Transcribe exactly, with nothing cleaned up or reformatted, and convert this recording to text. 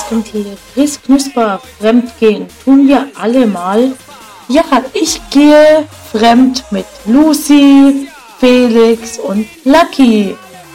und Chris Knusper fremd gehen tun wir alle mal. Ja, ich gehe fremd mit Lucy, Felix und Lucky.